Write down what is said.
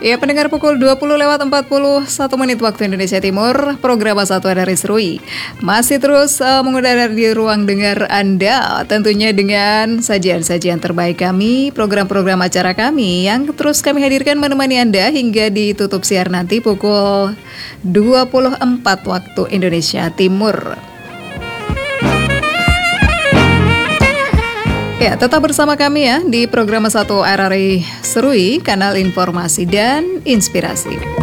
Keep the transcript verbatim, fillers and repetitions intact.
Ya, pendengar, pukul dua puluh lewat empat puluh satu menit waktu Indonesia Timur, program satu R R I Serui masih terus uh, mengudara di ruang dengar Anda, tentunya dengan sajian-sajian terbaik kami, program-program acara kami yang terus kami hadirkan menemani Anda hingga ditutup siar nanti pukul dua puluh empat waktu Indonesia Timur. Ya, tetap bersama kami ya di program satu R R I Serui, kanal informasi dan inspirasi.